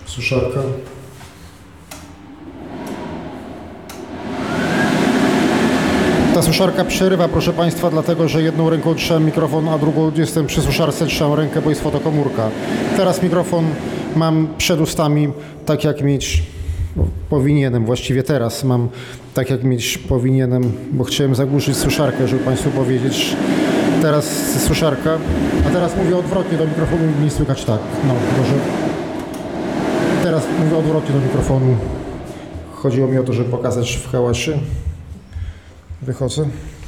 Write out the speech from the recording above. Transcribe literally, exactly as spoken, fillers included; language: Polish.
Suszarka. Ta suszarka przerywa, proszę Państwa, dlatego że jedną ręką trzymam mikrofon, a drugą jestem przy suszarce, trzymam rękę, bo jest fotokomórka. Teraz mikrofon mam przed ustami, tak jak mieć no, powinienem, właściwie teraz mam tak jak mieć powinienem, bo chciałem zagłuszyć suszarkę, żeby Państwu powiedzieć. Teraz suszarka, a teraz mówię odwrotnie do mikrofonu i nie słychać tak. No, może. Teraz mówię odwrotnie do mikrofonu. Chodziło mi o to, żeby pokazać w hałasie. Wychodzę.